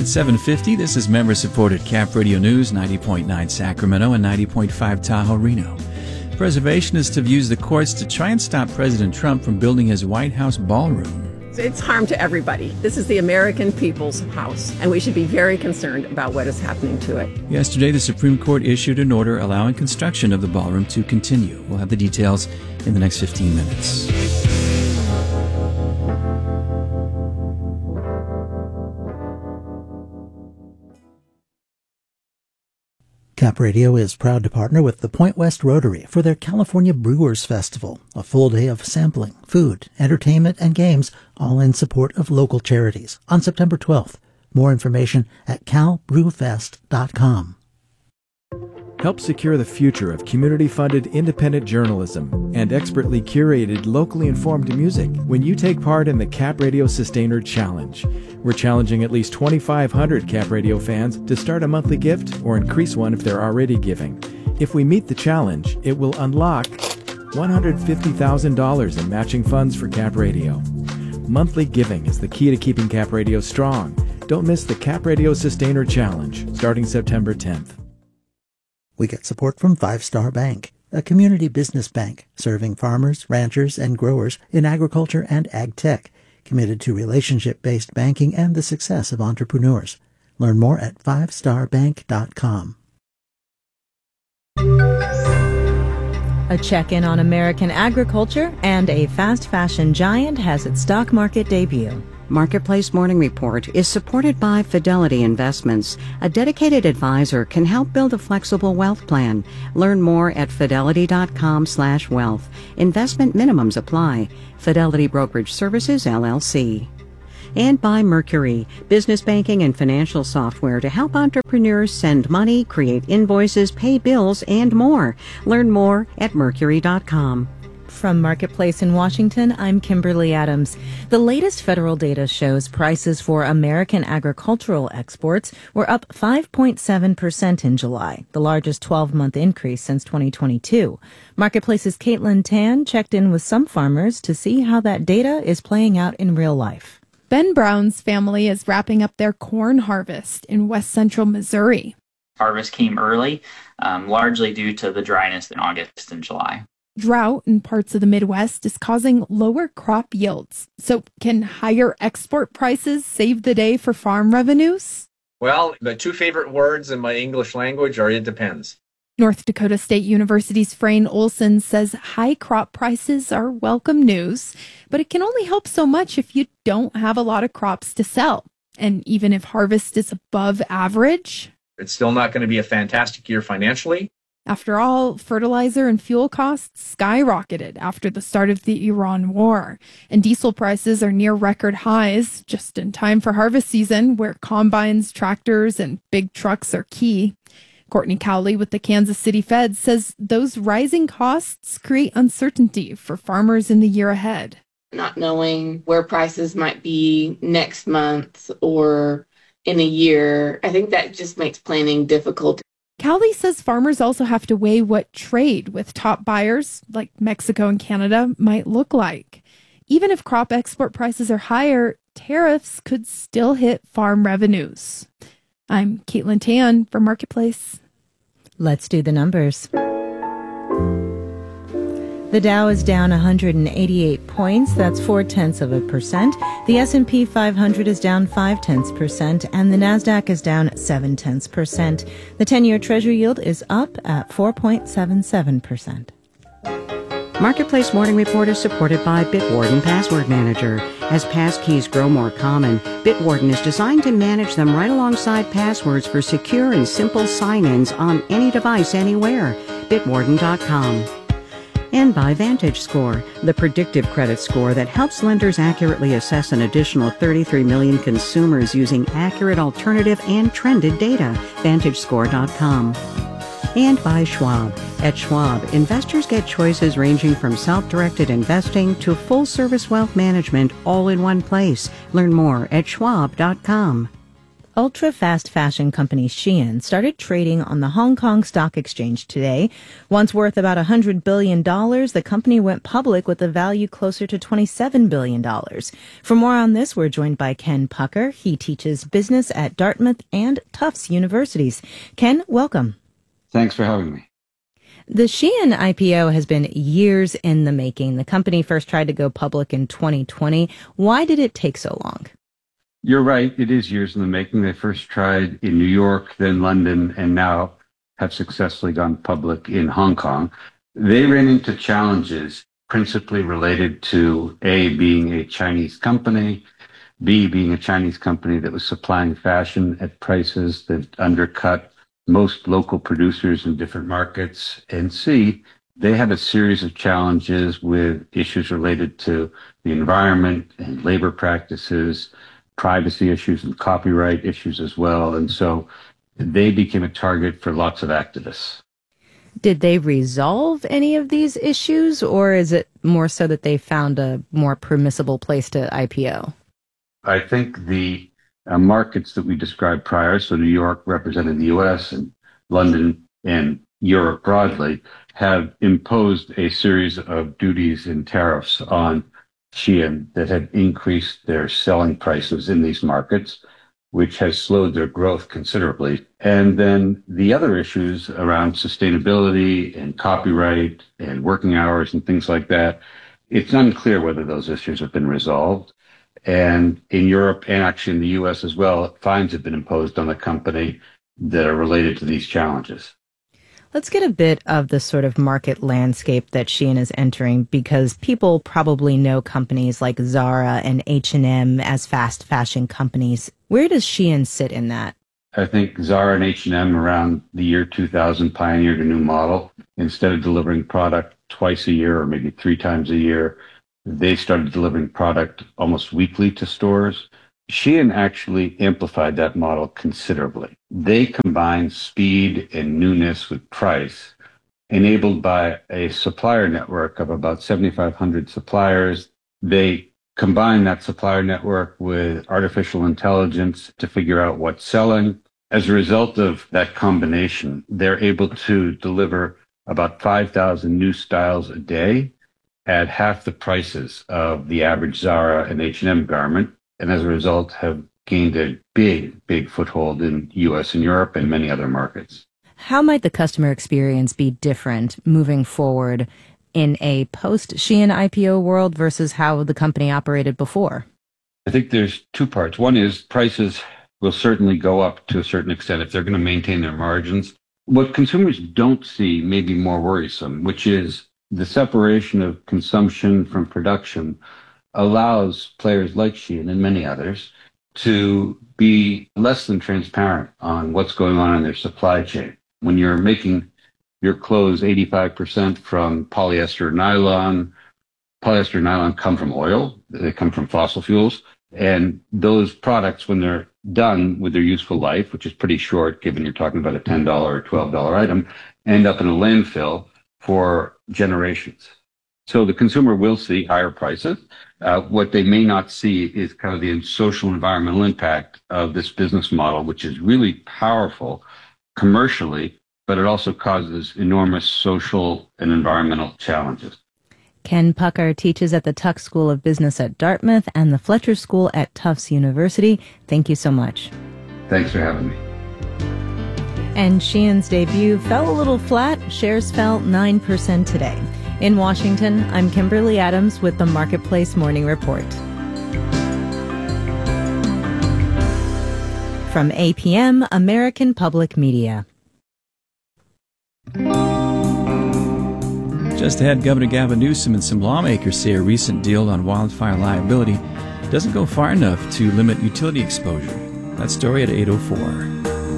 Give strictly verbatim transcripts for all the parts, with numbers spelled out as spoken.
At seven fifty, this is member-supported Cap Radio News, ninety point nine Sacramento and ninety point five Tahoe, Reno. Preservationists have used the courts to try and stop President Trump from building his White House ballroom. It's harm to everybody. This is the American people's house, and we should be very concerned about what is happening to it. Yesterday, the Supreme Court issued an order allowing construction of the ballroom to continue. We'll have the details in the next fifteen minutes. Cap Radio is proud to partner with the Point West Rotary for their California Brewers Festival, a full day of sampling, food, entertainment, and games, all in support of local charities, on September twelfth. More information at cal brew fest dot com. Help secure the future of community-funded independent journalism and expertly curated, locally informed music when you take part in the Cap Radio Sustainer Challenge. We're challenging at least twenty-five hundred Cap Radio fans to start a monthly gift or increase one if they're already giving. If we meet the challenge, it will unlock one hundred fifty thousand dollars in matching funds for Cap Radio. Monthly giving is the key to keeping Cap Radio strong. Don't miss the Cap Radio Sustainer Challenge, starting September tenth. We get support from Five Star Bank, a community business bank serving farmers, ranchers, and growers in agriculture and ag tech, committed to relationship-based banking and the success of entrepreneurs. Learn more at five star bank dot com. A check-in on American agriculture, and a fast fashion giant has its stock market debut. Marketplace Morning Report is supported by Fidelity Investments. A dedicated advisor can help build a flexible wealth plan. Learn more at fidelity dot com slash wealth. Investment minimums apply. Fidelity Brokerage Services, L L C. And by Mercury, business banking and financial software to help entrepreneurs send money, create invoices, pay bills, and more. Learn more at mercury dot com. From Marketplace in Washington, I'm Kimberly Adams. The latest federal data shows prices for American agricultural exports were up five point seven percent in July, the largest twelve-month increase since twenty twenty-two. Marketplace's Caitlin Tan checked in with some farmers to see how that data is playing out in real life. Ben Brown's family is wrapping up their corn harvest in west central Missouri. Harvest came early, um, largely due to the dryness in August and July. Drought in parts of the Midwest is causing lower crop yields. So can higher export prices save the day for farm revenues? Well, the two favorite words in my English language are "it depends." North Dakota State University's Frayne Olson says high crop prices are welcome news, but it can only help so much if you don't have a lot of crops to sell. And even if harvest is above average, it's still not going to be a fantastic year financially. After all, fertilizer and fuel costs skyrocketed after the start of the Iran war, and diesel prices are near record highs just in time for harvest season, where combines, tractors, and big trucks are key. Courtney Cowley with the Kansas City Fed says those rising costs create uncertainty for farmers in the year ahead. Not knowing where prices might be next month or in a year, I think that just makes planning difficult. Cowley says farmers also have to weigh what trade with top buyers, like Mexico and Canada, might look like. Even if crop export prices are higher, tariffs could still hit farm revenues. I'm Caitlin Tan for Marketplace. Let's do the numbers. The Dow is down one hundred eighty-eight points. That's four tenths of a percent. The S and P five hundred is down five tenths percent, and the Nasdaq is down seven tenths percent. The ten-year Treasury yield is up at four point seven seven percent. Marketplace Morning Report is supported by Bitwarden Password Manager. As passkeys grow more common, Bitwarden is designed to manage them right alongside passwords for secure and simple sign-ins on any device anywhere. bitwarden dot com. And by VantageScore, the predictive credit score that helps lenders accurately assess an additional thirty-three million consumers using accurate alternative and trended data. Vantage Score dot com. And by Schwab. At Schwab, investors get choices ranging from self-directed investing to full-service wealth management all in one place. Learn more at schwab dot com. Ultra-fast fashion company Shein started trading on the Hong Kong Stock Exchange today. Once worth about one hundred billion dollars, the company went public with a value closer to twenty-seven billion dollars. For more on this, we're joined by Ken Pucker. He teaches business at Dartmouth and Tufts Universities. Ken, welcome. Thanks for having me. The Shein I P O has been years in the making. The company first tried to go public in twenty twenty. Why did it take so long? You're right. It is years in the making. They first tried in New York, then London, and now have successfully gone public in Hong Kong. They ran into challenges principally related to A, being a Chinese company, B, being a Chinese company that was supplying fashion at prices that undercut most local producers in different markets, and C, they had a series of challenges with issues related to the environment and labor practices, privacy issues and copyright issues as well. And so they became a target for lots of activists. Did they resolve any of these issues, or is it more so that they found a more permissible place to I P O? I think the uh, markets that we described prior, so New York represented the U S and London and Europe broadly, have imposed a series of duties and tariffs on Shein that have increased their selling prices in these markets, which has slowed their growth considerably. And then the other issues around sustainability and copyright and working hours and things like that, it's unclear whether those issues have been resolved. And in Europe and actually in the U S as well, fines have been imposed on the company that are related to these challenges. Let's get a bit of the sort of market landscape that Shein is entering, because people probably know companies like Zara and H and M as fast fashion companies. Where does Shein sit in that? I think Zara and H and M around the year two thousand pioneered a new model. Instead of delivering product twice a year or maybe three times a year, they started delivering product almost weekly to stores. Shein actually amplified that model considerably. They combined speed and newness with price, enabled by a supplier network of about seventy-five hundred suppliers. They combined that supplier network with artificial intelligence to figure out what's selling. As a result of that combination, they're able to deliver about five thousand new styles a day at half the prices of the average Zara and H and M garment, and as a result have gained a big, big foothold in U S and Europe and many other markets. How might the customer experience be different moving forward in a post-Shein I P O world versus how the company operated before? I think there's two parts. One is prices will certainly go up to a certain extent if they're going to maintain their margins. What consumers don't see may be more worrisome, which is the separation of consumption from production allows players like Shein and many others to be less than transparent on what's going on in their supply chain. When you're making your clothes eighty-five percent from polyester nylon, polyester and nylon come from oil, they come from fossil fuels, and those products, when they're done with their useful life, which is pretty short given you're talking about a ten dollars or twelve dollars item, end up in a landfill for generations. So the consumer will see higher prices. Uh, what they may not see is kind of the social environmental impact of this business model, which is really powerful commercially, but it also causes enormous social and environmental challenges. Ken Pucker teaches at the Tuck School of Business at Dartmouth and the Fletcher School at Tufts University. Thank you so much. Thanks for having me. And Shein's debut fell a little flat. Shares fell nine percent today. In Washington, I'm Kimberly Adams with the Marketplace Morning Report. From A P M, American Public Media. Just ahead, Governor Gavin Newsom and some lawmakers say a recent deal on wildfire liability doesn't go far enough to limit utility exposure. That story at eight oh four.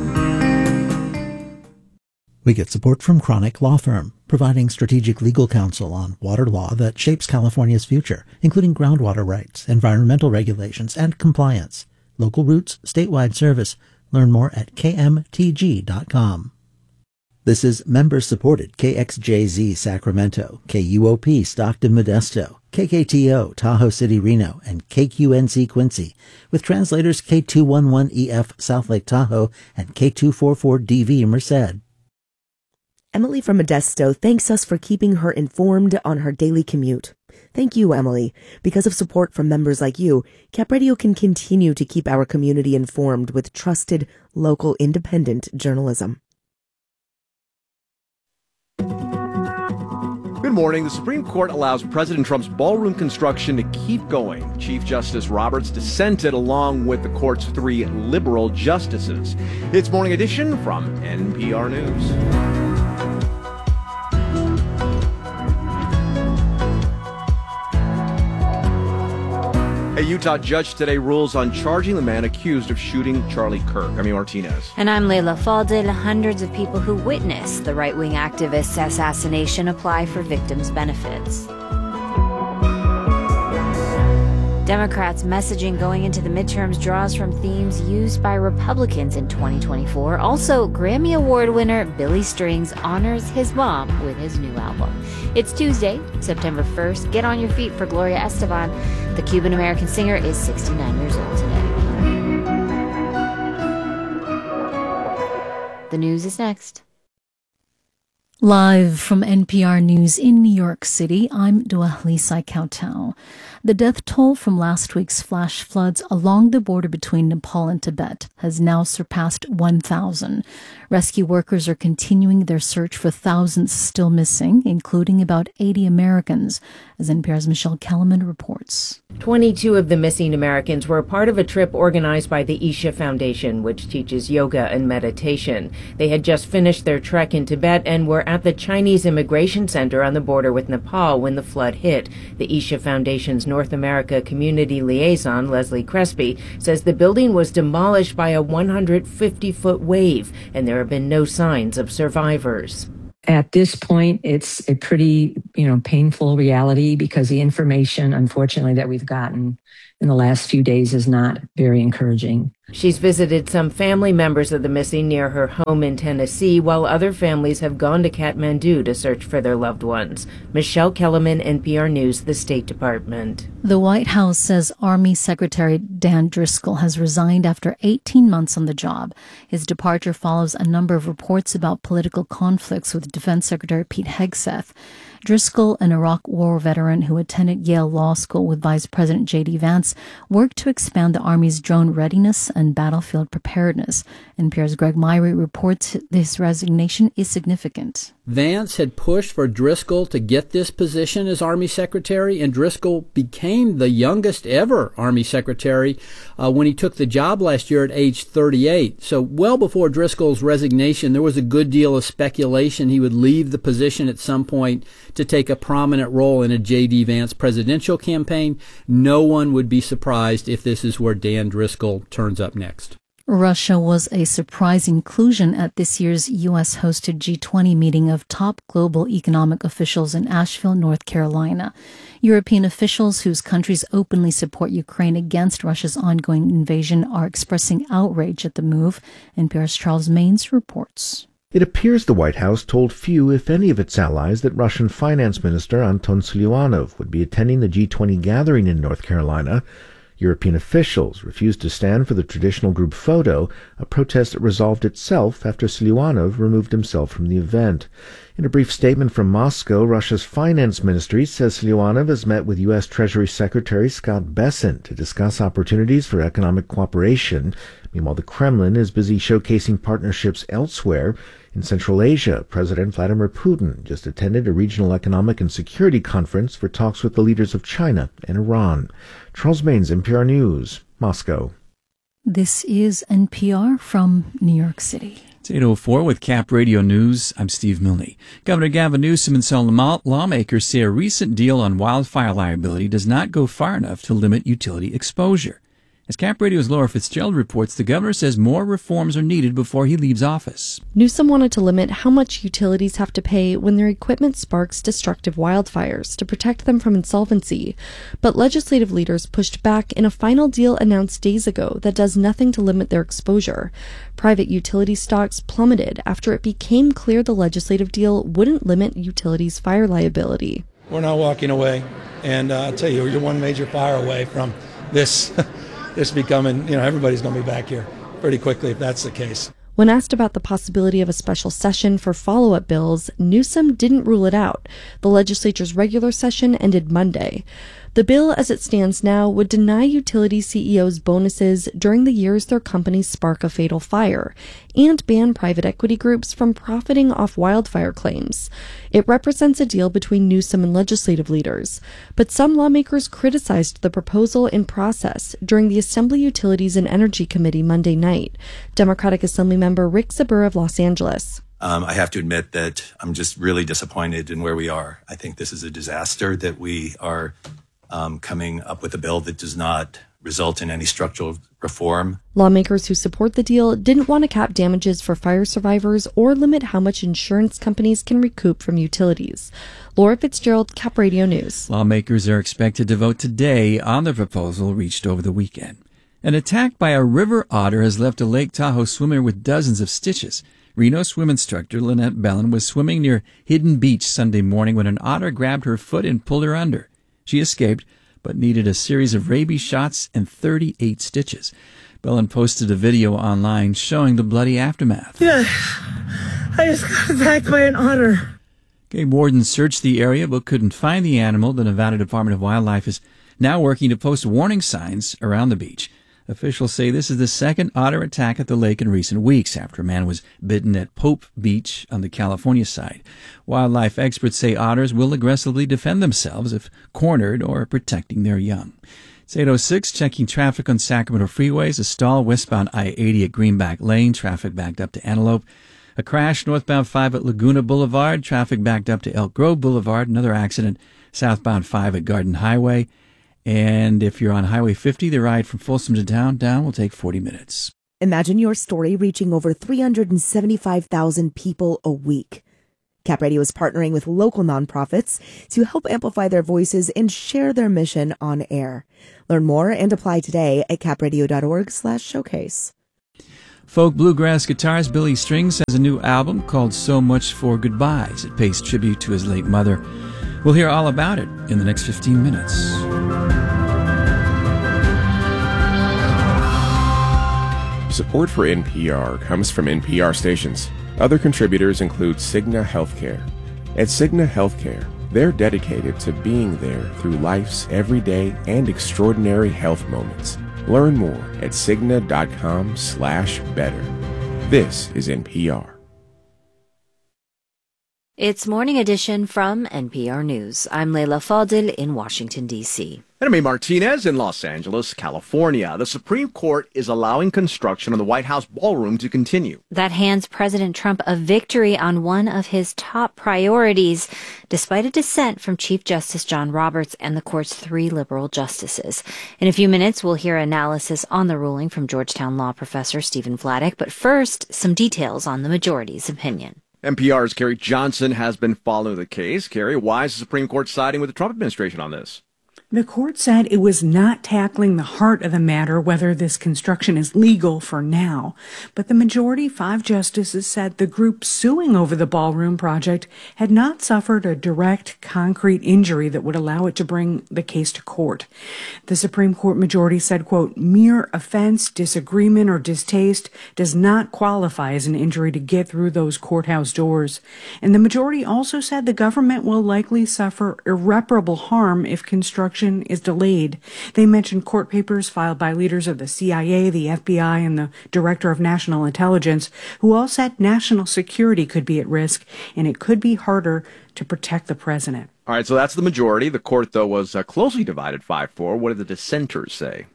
We get support from Chronic Law Firm, providing strategic legal counsel on water law that shapes California's future, including groundwater rights, environmental regulations, and compliance. Local roots, statewide service. Learn more at k m t g dot com. This is member-supported K X J Z Sacramento, K U O P Stockton Modesto, K K T O Tahoe City Reno, and K Q N C Quincy, with translators K two eleven E F South Lake Tahoe and K two forty-four D V Merced. Emily from Modesto thanks us for keeping her informed on her daily commute. Thank you, Emily. Because of support from members like you, Cap Radio can continue to keep our community informed with trusted, local, independent journalism. Good morning. The Supreme Court allows President Trump's ballroom construction to keep going. Chief Justice Roberts dissented along with the court's three liberal justices. It's Morning Edition from N P R News. A Utah judge today rules on charging the man accused of shooting Charlie Kirk. I'm Martinez. And I'm Layla Faldin. Hundreds of people who witnessed the right-wing activist's assassination apply for victims' benefits. Democrats' messaging going into the midterms draws from themes used by Republicans in twenty twenty-four. Also, Grammy Award winner Billy Strings honors his mom with his new album. It's Tuesday, September first. Get on your feet for Gloria Estefan. The Cuban-American singer is sixty-nine years old today. The news is next. Live from N P R News in New York City, I'm Dua Lisai Kautau. The death toll from last week's flash floods along the border between Nepal and Tibet has now surpassed one thousand. Rescue workers are continuing their search for thousands still missing, including about eighty Americans, as N P R's Michelle Kellerman reports. twenty-two of the missing Americans were part of a trip organized by the Isha Foundation, which teaches yoga and meditation. They had just finished their trek in Tibet and were at the Chinese Immigration Center on the border with Nepal when the flood hit. The Isha Foundation's North America Community Liaison, Leslie Crespi, says the building was demolished by a one hundred fifty foot wave, and there have been no signs of survivors. At this point, it's a pretty, you know, painful reality because the information, unfortunately, that we've gotten in the last few days is not very encouraging. She's visited some family members of the missing near her home in Tennessee, while other families have gone to Kathmandu to search for their loved ones. Michelle Kellerman, N P R News, the State Department. The White House says Army Secretary Dan Driscoll has resigned after eighteen months on the job. His departure follows a number of reports about political conflicts with Defense Secretary Pete Hegseth. Driscoll, an Iraq War veteran who attended Yale Law School with Vice President J D Vance, worked to expand the Army's drone readiness and battlefield preparedness. N P R's Greg Myrie reports this resignation is significant. Vance had pushed for Driscoll to get this position as Army Secretary, and Driscoll became the youngest ever Army Secretary uh, when he took the job last year at age thirty-eight. So well before Driscoll's resignation, there was a good deal of speculation he would leave the position at some point to take a prominent role in a J D Vance presidential campaign. No one would be surprised if this is where Dan Driscoll turns up next. Russia was a surprise inclusion at this year's U S-hosted G twenty meeting of top global economic officials in Asheville, North Carolina. European officials whose countries openly support Ukraine against Russia's ongoing invasion are expressing outrage at the move. N P R's Charles Maines reports. It appears the White House told few, if any, of its allies that Russian Finance Minister Anton Siluanov would be attending the G twenty gathering in North Carolina. European officials refused to stand for the traditional group photo, a protest that resolved itself after Siluanov removed himself from the event. In a brief statement from Moscow, Russia's finance ministry says Siluanov has met with U S Treasury Secretary Scott Bessent to discuss opportunities for economic cooperation. Meanwhile, the Kremlin is busy showcasing partnerships elsewhere. In Central Asia, President Vladimir Putin just attended a regional economic and security conference for talks with the leaders of China and Iran. Charles Maines, N P R News, Moscow. This is N P R from New York City. It's eight oh four with Cap Radio News. I'm Steve Milne. Governor Gavin Newsom and some lawmakers say a recent deal on wildfire liability does not go far enough to limit utility exposure. As Cap Radio's Laura Fitzgerald reports, the governor says more reforms are needed before he leaves office. Newsom wanted to limit how much utilities have to pay when their equipment sparks destructive wildfires to protect them from insolvency. But legislative leaders pushed back in a final deal announced days ago that does nothing to limit their exposure. Private utility stocks plummeted after it became clear the legislative deal wouldn't limit utilities' fire liability. We're not walking away, and uh, I'll tell you, you're one major fire away from this this becoming, you know, everybody's going to be back here pretty quickly if that's the case. When asked about the possibility of a special session for follow-up bills, Newsom didn't rule it out. The legislature's regular session ended Monday. The bill, as it stands now, would deny utility C E Os bonuses during the years their companies spark a fatal fire, and ban private equity groups from profiting off wildfire claims. It represents a deal between Newsom and legislative leaders, but some lawmakers criticized the proposal in process during the Assembly Utilities and Energy Committee Monday night. Democratic Assemblymember Rick Zabur of Los Angeles. Um, I have to admit that I'm just really disappointed in where we are. I think this is a disaster that we are Um, coming up with a bill that does not result in any structural reform. Lawmakers who support the deal didn't want to cap damages for fire survivors or limit how much insurance companies can recoup from utilities. Laura Fitzgerald, Cap Radio News. Lawmakers are expected to vote today on the proposal reached over the weekend. An attack by a river otter has left a Lake Tahoe swimmer with dozens of stitches. Reno swim instructor Lynette Bellin was swimming near Hidden Beach Sunday morning when an otter grabbed her foot and pulled her under. She escaped, but needed a series of rabies shots and thirty-eight stitches. Bellin posted a video online showing the bloody aftermath. Yeah, I just got attacked by an otter. Game wardens searched the area but couldn't find the animal. The Nevada Department of Wildlife is now working to post warning signs around the beach. Officials say this is the second otter attack at the lake in recent weeks after a man was bitten at Pope Beach on the California side. Wildlife experts say otters will aggressively defend themselves if cornered or protecting their young. It's eight oh six, checking traffic on Sacramento freeways. A stall westbound I eighty at Greenback Lane, traffic backed up to Antelope. A crash northbound five at Laguna Boulevard, traffic backed up to Elk Grove Boulevard. Another accident southbound five at Garden Highway. And if you're on Highway fifty, the ride from Folsom to downtown will take forty minutes. Imagine your story reaching over three hundred seventy-five thousand people a week. Cap Radio is partnering with local nonprofits to help amplify their voices and share their mission on air. Learn more and apply today at capradio.org slash showcase. Folk bluegrass guitarist Billy Strings has a new album called So Much for Goodbyes. It pays tribute to his late mother. We'll hear all about it in the next fifteen minutes. Support for N P R comes from N P R stations. Other contributors include Cigna Healthcare. At Cigna Healthcare, they're dedicated to being there through life's everyday and extraordinary health moments. Learn more at Cigna.com slash better. This is N P R. It's Morning Edition from N P R News. I'm Leila Fadil in Washington, D C And I'm Amy Martinez in Los Angeles, California. The Supreme Court is allowing construction on the White House ballroom to continue. That hands President Trump a victory on one of his top priorities, despite a dissent from Chief Justice John Roberts and the court's three liberal justices. In a few minutes, we'll hear analysis on the ruling from Georgetown law professor Stephen Vladeck. But first, some details on the majority's opinion. N P R's Carrie Johnson has been following the case. Carrie, why is the Supreme Court siding with the Trump administration on this? The court said it was not tackling the heart of the matter, whether this construction is legal for now. But the majority, five justices, said the group suing over the ballroom project had not suffered a direct, concrete injury that would allow it to bring the case to court. The Supreme Court majority said, quote, mere offense, disagreement, or distaste does not qualify as an injury to get through those courthouse doors. And the majority also said the government will likely suffer irreparable harm if construction is delayed. They mentioned court papers filed by leaders of the C I A, the F B I, and the Director of National Intelligence, who all said national security could be at risk, and it could be harder to protect the president. All right, so that's the majority. The court, though, was uh, closely divided five four. What did the dissenters say?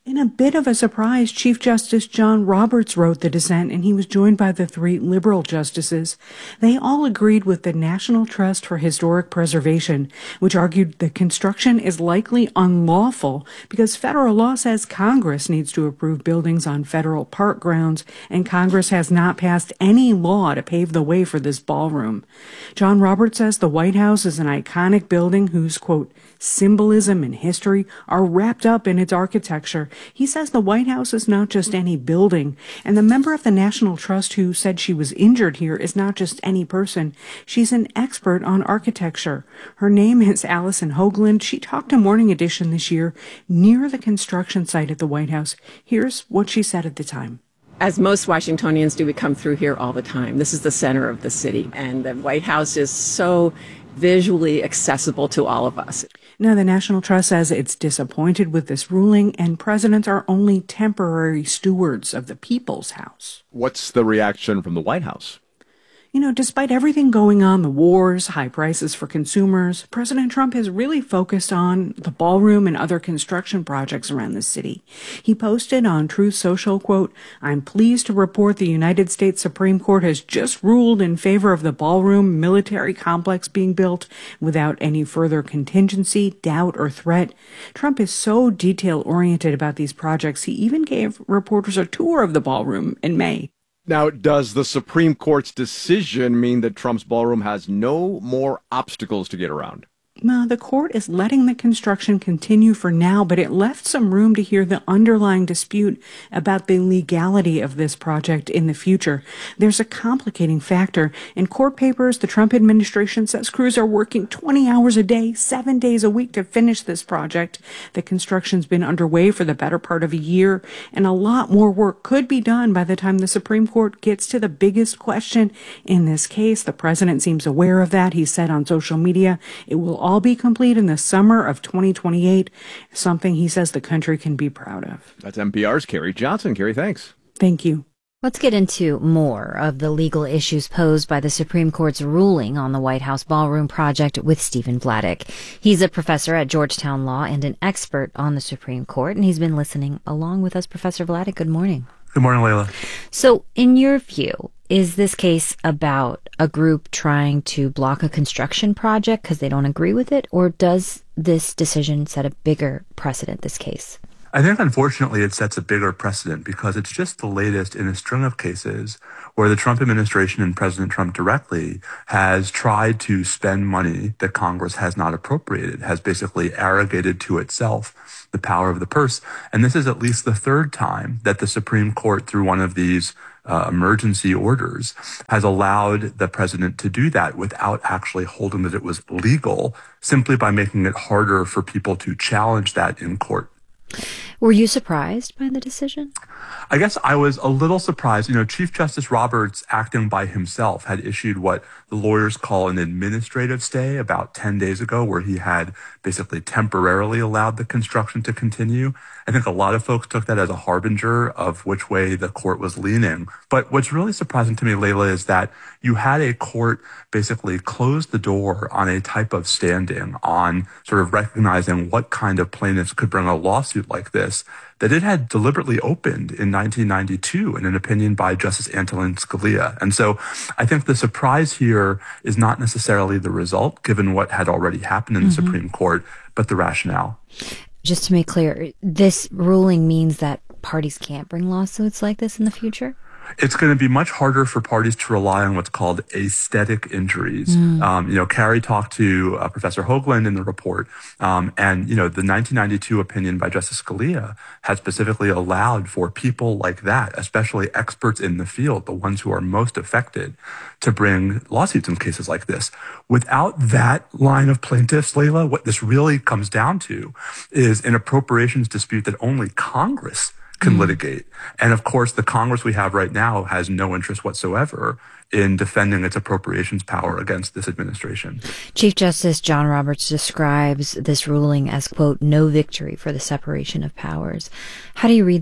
In a bit of a surprise, Chief Justice John Roberts wrote the dissent, and he was joined by the three liberal justices. They all agreed with the National Trust for Historic Preservation, which argued the construction is likely unlawful because federal law says Congress needs to approve buildings on federal park grounds, and Congress has not passed any law to pave the way for this ballroom. John Roberts says the White House is an iconic building whose, quote, symbolism and history are wrapped up in its architecture. He says the White House is not just any building, and the member of the National Trust who said she was injured here is not just any person. She's an expert on architecture. Her name is Allison Hoagland. She talked to Morning Edition this year near the construction site at the White House. Here's what she said at the time. As most Washingtonians do, we come through here all the time. This is the center of the city, and the White House is so visually accessible to all of us. Now, the National Trust says it's disappointed with this ruling, and presidents are only temporary stewards of the people's house. What's the reaction from the White House? You know, despite everything going on, the wars, high prices for consumers, President Trump has really focused on the ballroom and other construction projects around the city. He posted on Truth Social, quote, "I'm pleased to report the United States Supreme Court has just ruled in favor of the ballroom military complex being built without any further contingency, doubt, or threat." Trump is so detail-oriented about these projects, he even gave reporters a tour of the ballroom in May. Now, does the Supreme Court's decision mean that Trump's ballroom has no more obstacles to get around? Well, the court is letting the construction continue for now, but it left some room to hear the underlying dispute about the legality of this project in the future. There's a complicating factor. In court papers, the Trump administration says crews are working twenty hours a day, seven days a week to finish this project. The construction's been underway for the better part of a year, and a lot more work could be done by the time the Supreme Court gets to the biggest question in this case. The president seems aware of that. He said on social media it will all be complete in the summer of twenty twenty-eight, something he says the country can be proud of. That's N P R's Carrie Johnson. Carrie, thanks. Thank you. Let's get into more of the legal issues posed by the Supreme Court's ruling on the White House ballroom project with Stephen Vladeck. He's a professor at Georgetown Law and an expert on the Supreme Court, and he's been listening along with us. Professor Vladeck, good morning. Good morning, Layla. So, in your view, is this case about a group trying to block a construction project because they don't agree with it, or does this decision set a bigger precedent, this case? I think, unfortunately, it sets a bigger precedent because it's just the latest in a string of cases where the Trump administration and President Trump directly has tried to spend money that Congress has not appropriated, has basically arrogated to itself the power of the purse. And this is at least the third time that the Supreme Court, through one of these uh, emergency orders, has allowed the president to do that without actually holding that it was legal, simply by making it harder for people to challenge that in court. Were you surprised by the decision? I guess I was a little surprised. You know, Chief Justice Roberts, acting by himself, had issued what the lawyers call an administrative stay about ten days ago, where he had basically temporarily allowed the construction to continue. I think a lot of folks took that as a harbinger of which way the court was leaning. But what's really surprising to me, Layla, is that you had a court basically close the door on a type of standing, on sort of recognizing what kind of plaintiffs could bring a lawsuit like this, that it had deliberately opened in nineteen ninety-two in an opinion by Justice Antonin Scalia. And so I think the surprise here is not necessarily the result, given what had already happened in the mm-hmm. Supreme Court, but the rationale. Just to make clear, this ruling means that parties can't bring lawsuits like this in the future? It's going to be much harder for parties to rely on what's called aesthetic injuries. Mm. Um, you know, Carrie talked to uh, Professor Hoagland in the report, um, and, you know, the nineteen ninety-two opinion by Justice Scalia had specifically allowed for people like that, especially experts in the field, the ones who are most affected, to bring lawsuits in cases like this. Without that line of plaintiffs, Layla, what this really comes down to is an appropriations dispute that only Congress can litigate. And of course, the Congress we have right now has no interest whatsoever in defending its appropriations power against this administration. Chief Justice John Roberts describes this ruling as, quote, no victory for the separation of powers. How do you read that?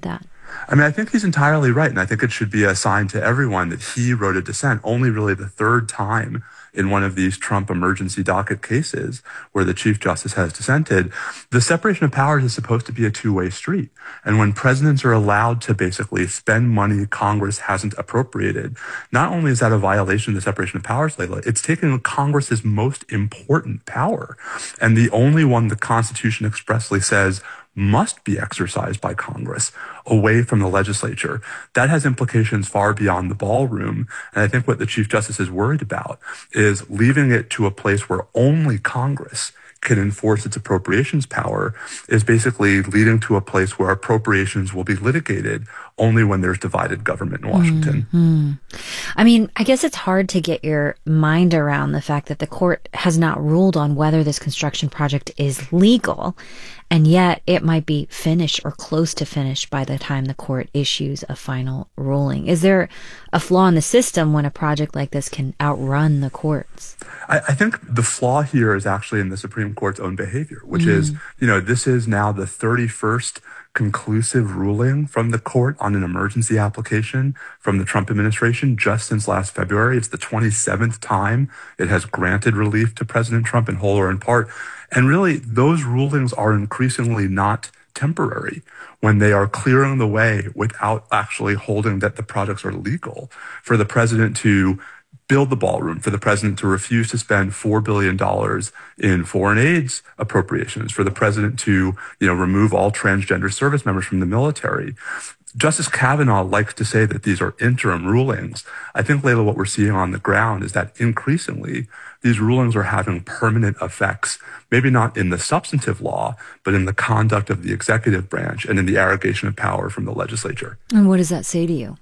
I mean, I think he's entirely right, and I think it should be a sign to everyone that he wrote a dissent only really the third time in one of these Trump emergency docket cases where the Chief Justice has dissented. The separation of powers is supposed to be a two-way street. And when presidents are allowed to basically spend money Congress hasn't appropriated, not only is that a violation of the separation of powers, Layla, it's taking Congress's most important power, and the only one the Constitution expressly says must be exercised by Congress away from the legislature. That has implications far beyond the ballroom. And I think what the Chief Justice is worried about is leaving it to a place where only Congress can enforce its appropriations power is basically leading to a place where appropriations will be litigated only when there's divided government in Washington. Mm-hmm. I mean, I guess it's hard to get your mind around the fact that the court has not ruled on whether this construction project is legal, and yet it might be finished or close to finished by the time the court issues a final ruling. Is there a flaw in the system when a project like this can outrun the courts? I, I think the flaw here is actually in the Supreme Court's own behavior, which Mm. is, you know, this is now the thirty-first conclusive ruling from the court on an emergency application from the Trump administration just since last February. It's the twenty-seventh time it has granted relief to President Trump in whole or in part. And really, those rulings are increasingly not temporary when they are clearing the way without actually holding that the projects are legal for the president to build the ballroom, for the president to refuse to spend four billion dollars in foreign aids appropriations, for the president to, you know, remove all transgender service members from the military. Justice Kavanaugh likes to say that these are interim rulings. I think, Layla, what we're seeing on the ground is that increasingly these rulings are having permanent effects, maybe not in the substantive law, but in the conduct of the executive branch and in the arrogation of power from the legislature. And what does that say to you?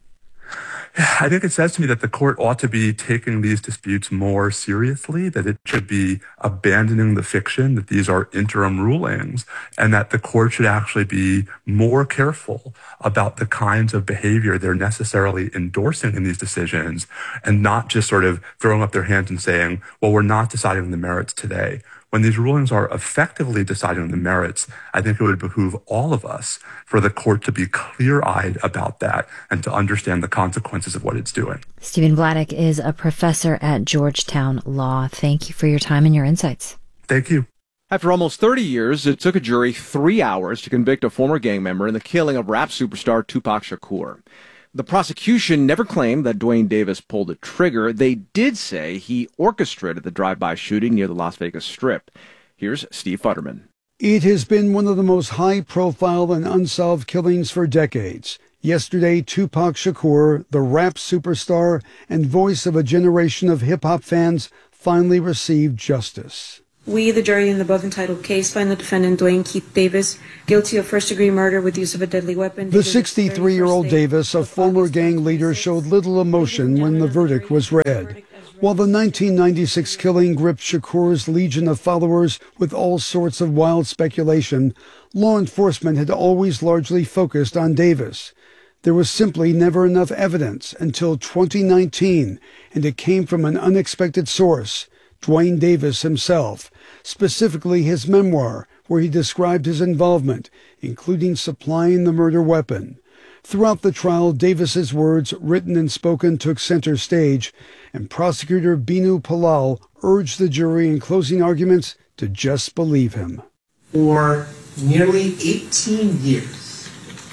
I think it says to me that the court ought to be taking these disputes more seriously, that it should be abandoning the fiction that these are interim rulings, and that the court should actually be more careful about the kinds of behavior they're necessarily endorsing in these decisions, and not just sort of throwing up their hands and saying, well, we're not deciding the merits today. When these rulings are effectively deciding the merits, I think it would behoove all of us for the court to be clear-eyed about that and to understand the consequences of what it's doing. Stephen Vladeck is a professor at Georgetown Law. Thank you for your time and your insights. Thank you. After almost thirty years, it took a jury three hours to convict a former gang member in the killing of rap superstar Tupac Shakur. The prosecution never claimed that Duane Davis pulled the trigger. They did say he orchestrated the drive-by shooting near the Las Vegas Strip. Here's Steve Futterman. It has been one of the most high-profile and unsolved killings for decades. Yesterday, Tupac Shakur, the rap superstar and voice of a generation of hip-hop fans, finally received justice. We, the jury in the above-entitled case, find the defendant, Duane Keith Davis, guilty of first-degree murder with use of a deadly weapon. The sixty-three-year-old Davis, a former gang leader, showed little emotion when the verdict was read. While the nineteen ninety-six killing gripped Shakur's legion of followers with all sorts of wild speculation, law enforcement had always largely focused on Davis. There was simply never enough evidence until twenty nineteen, and it came from an unexpected source, Duane Davis himself, specifically his memoir, where he described his involvement, including supplying the murder weapon. Throughout the trial, Davis's words, written and spoken, took center stage, and prosecutor Binu Palal urged the jury in closing arguments to just believe him. For nearly eighteen years,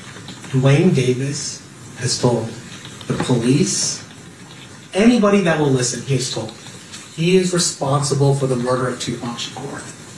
Duane Davis has told the police, anybody that will listen, he has told, he is responsible for the murder of Tupac Shakur.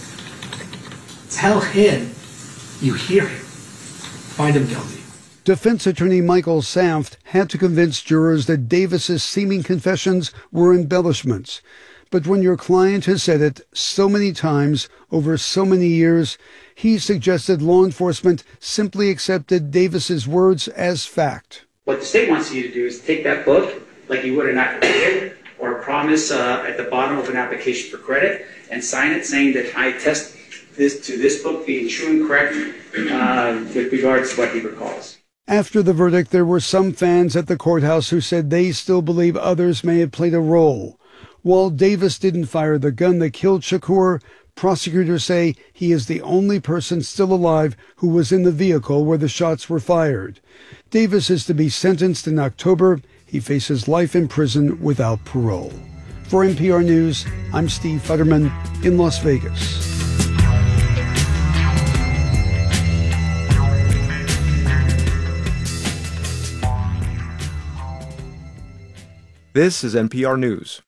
Tell him you hear him. Find him guilty. Defense attorney Michael Saft had to convince jurors that Davis's seeming confessions were embellishments. But when your client has said it so many times over so many years, he suggested law enforcement simply accepted Davis's words as fact. What the state wants you to do is take that book like you would an application or a promise uh, at the bottom of an application for credit and sign it saying that I attest this to this book being true and correct uh, with regards to what he recalls. After the verdict, there were some fans at the courthouse who said they still believe others may have played a role. While Davis didn't fire the gun that killed Shakur, Prosecutors say he is the only person still alive who was in the vehicle where the shots were fired. Davis is to be sentenced in October. He faces life in prison without parole. For N P R News, I'm Steve Futterman in Las Vegas. This is N P R News.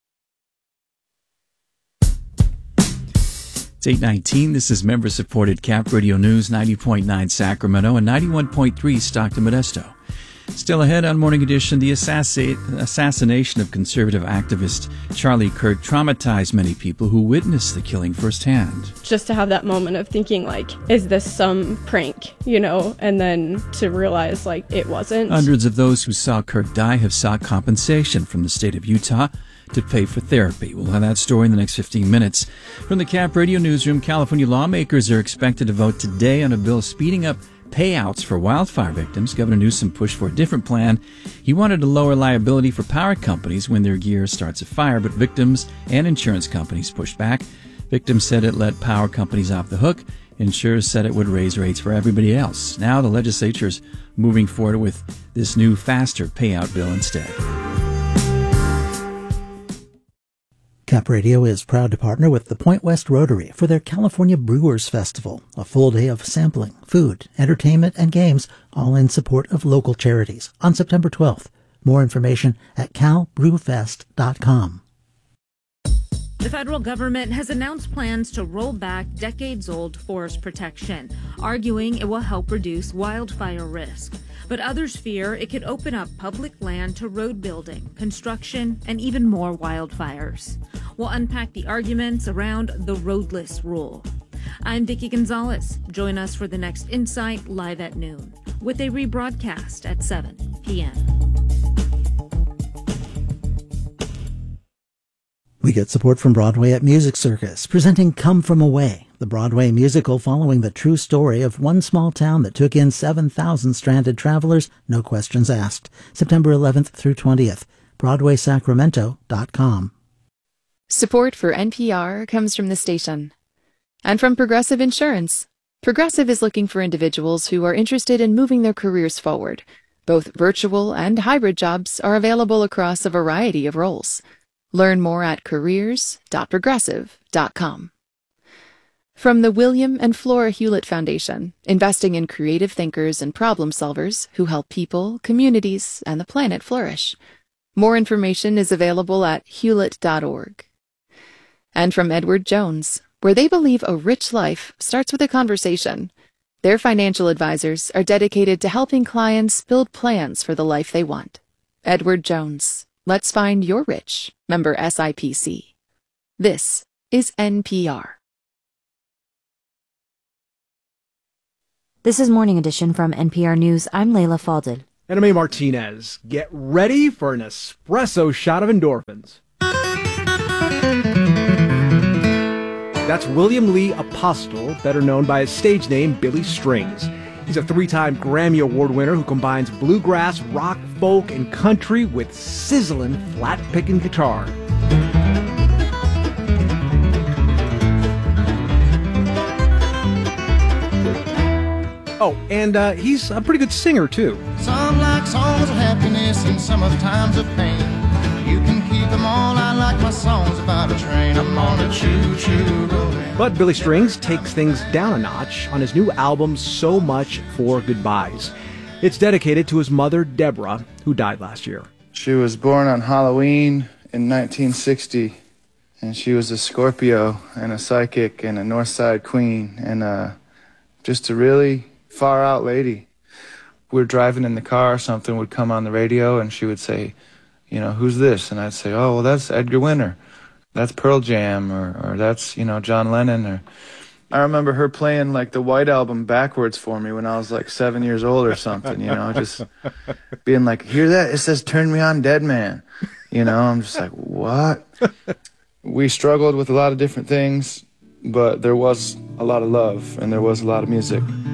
It's eight nineteen. This is member-supported Cap Radio News, ninety point nine Sacramento and ninety-one point three Stockton Modesto. Still ahead on Morning Edition, the assassi- assassination of conservative activist Charlie Kirk traumatized many people who witnessed the killing firsthand. Just to have that moment of thinking, like, is this some prank, you know, and then to realize, like, it wasn't. Hundreds of those who saw Kirk die have sought compensation from the state of Utah to pay for therapy. We'll have that story in the next fifteen minutes. From the Cap Radio Newsroom, California lawmakers are expected to vote today on a bill speeding up payouts for wildfire victims. Governor Newsom pushed for a different plan. He wanted to lower liability for power companies when their gear starts a fire, but victims and insurance companies pushed back. Victims said it let power companies off the hook. Insurers said it would raise rates for everybody else. Now the legislature's moving forward with this new, faster payout bill instead. Cap Radio is proud to partner with the Point West Rotary for their California Brewers Festival, a full day of sampling, food, entertainment, and games, all in support of local charities, on September twelfth. More information at cal brew fest dot com. The federal government has announced plans to roll back decades-old forest protection, arguing it will help reduce wildfire risk. But others fear it could open up public land to road building, construction, and even more wildfires. We'll unpack the arguments around the roadless rule. I'm Vicki Gonzalez. Join us for the next Insight live at noon, with a rebroadcast at seven p.m. We get support from Broadway at Music Circus, presenting Come From Away, the Broadway musical following the true story of one small town that took in seven thousand stranded travelers, no questions asked. September eleventh through twentieth. broadway sacramento dot com. Support for N P R comes from the station. And from Progressive Insurance. Progressive is looking for individuals who are interested in moving their careers forward. Both virtual and hybrid jobs are available across a variety of roles. Learn more at careers dot progressive dot com. From the William and Flora Hewlett Foundation, investing in creative thinkers and problem solvers who help people, communities, and the planet flourish. More information is available at hewlett dot org. And from Edward Jones, where they believe a rich life starts with a conversation. Their financial advisors are dedicated to helping clients build plans for the life they want. Edward Jones. Let's find your rich. Member S I P C. This is N P R. This is Morning Edition from N P R News. I'm Layla Faldil. And I'm A. Martinez. Get ready for an espresso shot of endorphins. That's William Lee Apostle, better known by his stage name Billy Strings. He's a three-time Grammy Award winner who combines bluegrass, rock, folk, and country with sizzling, flat-picking guitar. Oh, and uh, he's a pretty good singer, too. Some like songs of happiness and some of times of pain. You can keep them all. I like my songs about a train. I'm on a choo-choo rolling. But Billy Strings takes things down a notch on his new album, So Much for Goodbyes. It's dedicated to his mother, Deborah, who died last year. She was born on Halloween in nineteen sixty, and she was a Scorpio and a psychic and a North Side queen and uh, just a really far-out lady. We were driving in the car, something would come on the radio, and she would say, you know, who's this? And I'd say, oh, well, that's Edgar Winter. That's Pearl Jam, or, or that's, you know, John Lennon. Or I remember her playing, like, the White Album backwards for me when I was, like, seven years old or something, you know, just being like, hear that? It says, turn me on, dead man. You know, I'm just like, what? We struggled with a lot of different things, but there was a lot of love, and there was a lot of music.